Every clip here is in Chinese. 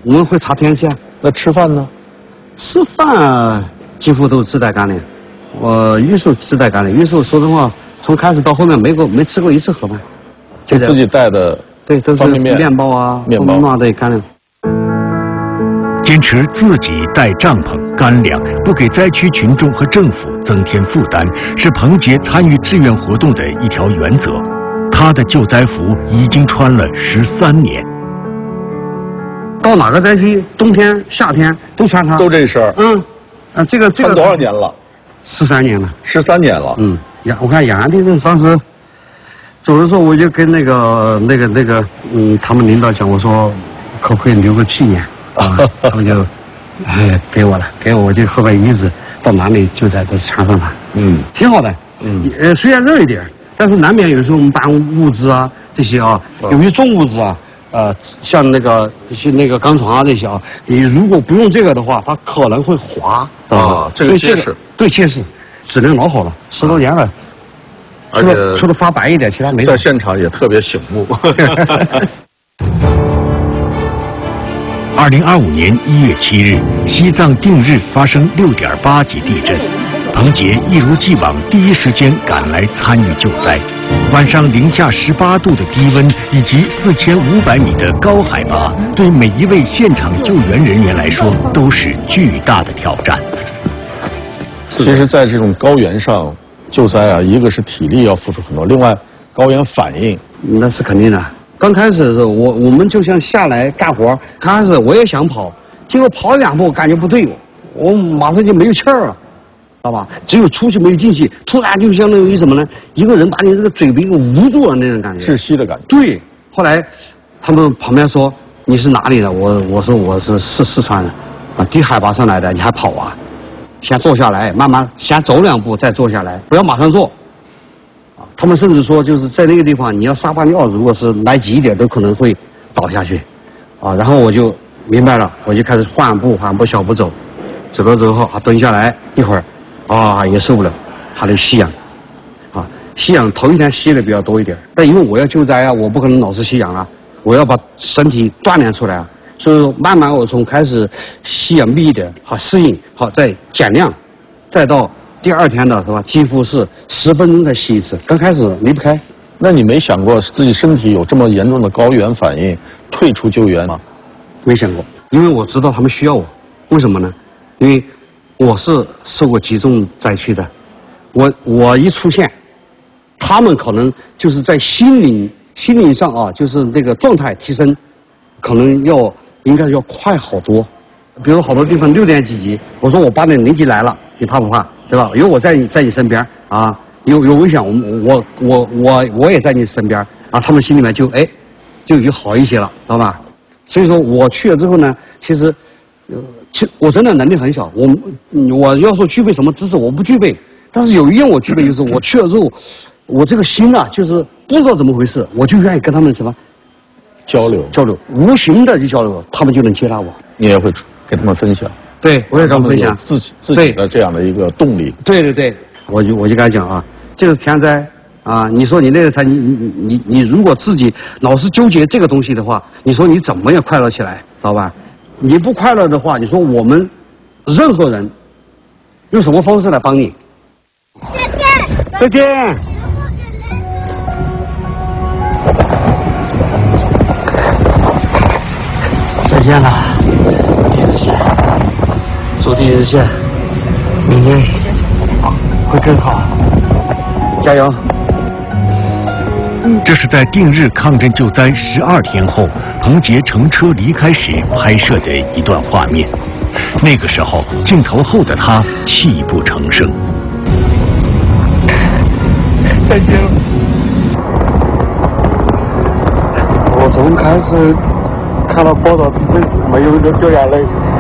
我们会查天气啊。 那吃饭呢？ 吃饭几乎都自带干粮，我玉树自带干粮。玉树说实话，从开始到后面没吃过一次盒饭， 就自己带的。 对，都是面包啊、面包啊，对干粮。 坚持自己带帐篷、干粮，不给灾区群众和政府增添负担，是彭杰参与志愿活动的一条原则。他的救灾服已经穿了13年。 到哪个灾区，冬天、夏天都穿它。 都这事儿。 这个穿多少年了 ？13年了。 13年了。 我看雅安地震当时走的时候，我就跟他们领导讲，我说可不可以留个纪念啊？他们就给我了，我就后边一直到哪里就在这穿上它。挺好的。虽然热一点，但是难免有时候我们搬物资啊这些啊，有些重物资啊。像一些钢床啊这些啊，你如果不用这个的话，它可能会滑啊。这个结实， 对结实，质量老好了，10多年了，除了发白一点，其他没有。 在现场也特别醒目。 2025年1月7日，西藏定日发生6.8级地震，彭杰一如既往第一时间赶来参与救灾。晚上零下18度的低温以及4500米的高海拔，对每一位现场救援人员来说都是巨大的挑战。 其实，在这种高原上救灾啊，一个是体力要付出很多，另外高原反应那是肯定的。刚开始的时候，我们就像下来干活，刚开始我也想跑，结果跑2步感觉不对，我马上就没有气儿了。知道吧？只有出去没有进去，突然就相当于什么呢？一个人把你这个嘴给捂住了那种感觉， 窒息的感觉。 对。后来他们旁边说你是哪里的？我说我是四川的，低海拔上来的，你还跑啊？先坐下来，慢慢先走2步，再坐下来，不要马上坐。他们甚至说就是在那个地方，你要撒泡尿，如果是来急一点，都可能会倒下去。然后我就明白了，我就开始缓步小步走，走了之后蹲下来一会儿。也受不了，还得吸氧，吸氧头一天吸的比较多一点，但因为我要救灾啊，我不可能老是吸氧啊，我要把身体锻炼出来啊，所以说慢慢我从开始吸氧密一点，适应，再减量，再到第2天的是吧，几乎是10分钟才吸一次，刚开始离不开。 那你没想过自己身体有这么严重的高原反应，退出救援吗？ 没想过，因为我知道他们需要我，为什么呢？因为我是受过集中灾区的，我一出现，他们可能就是在心灵上啊，就是那个状态提升，可能应该要快好多。比如好多地方6点几级，我说我8点0级来了，你怕不怕？对吧？有我在你身边啊，有危险，我也在你身边啊，他们心里面就好一些了，知道吧？所以说我去了之后呢，其实我真的能力很小，我要说具备什么知识，我不具备。但是有一样我具备，就是我去了之后，我这个心啊，就是不知道怎么回事，我就愿意跟他们什么交流， 无形的就交流，他们就能接纳我。 你也会跟他们分享？ 对，我也跟他们分享自己的这样的一个动力。 对，我就跟他讲啊，这个是天灾啊，你说你那个灾，你如果自己老是纠结这个东西的话，你说你怎么也快乐起来，知道吧？你不快乐的话，你说我们任何人用什么方式来帮你？再见。再见了，第一次见，祝第一次见，明天会更好，加油。 这是在定日抗震救灾12天后，彭杰乘车离开时拍摄的一段画面。那个时候，镜头后的他泣不成声。 再见了。我从开始看到报道地震，没有人掉眼泪。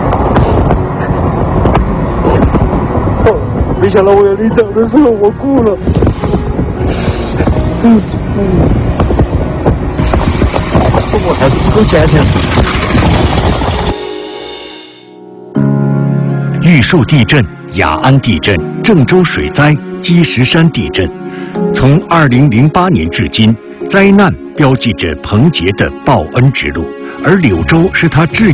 没想到我要离走的时候，我哭了。我还是不够坚强。 玉树地震、雅安地震、郑州水灾、积石山地震，从2008年至今，灾难标记着彭杰的报恩之路，而柳州是他志